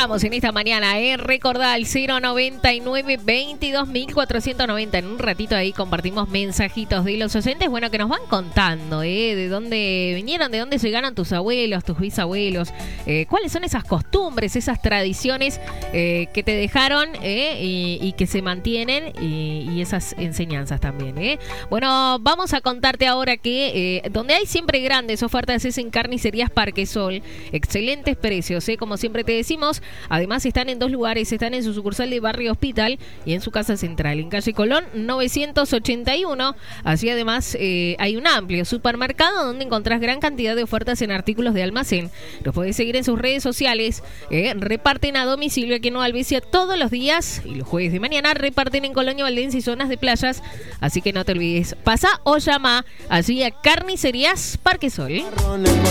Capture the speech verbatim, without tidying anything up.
recordamos en esta mañana, ¿eh? Recordá el cero noventa y nueve veintidós mil cuatrocientos noventa. En un ratito ahí compartimos mensajitos de los oyentes, bueno, que nos van contando, ¿eh? De dónde vinieron, de dónde llegaron tus abuelos, tus bisabuelos, eh, cuáles son esas costumbres, esas tradiciones eh, que te dejaron eh, y, y que se mantienen y, y esas enseñanzas también, ¿eh? Bueno, vamos a contarte ahora que eh, donde hay siempre grandes ofertas es en Carnicerías Parquesol. Excelentes precios, ¿eh? Como siempre te decimos. Además están en dos lugares, están en su sucursal de Barrio Hospital y en su casa central, en calle Colón novecientos ochenta y uno. Así además eh, hay un amplio supermercado donde encontrás gran cantidad de ofertas en artículos de almacén. Los podés seguir en sus redes sociales. Eh, reparten a domicilio aquí en Nueva Albesia todos los días y los jueves de mañana reparten en Colonia Valdense y zonas de playas. Así que no te olvides, pasa o llama allí a Carnicerías Parquesol.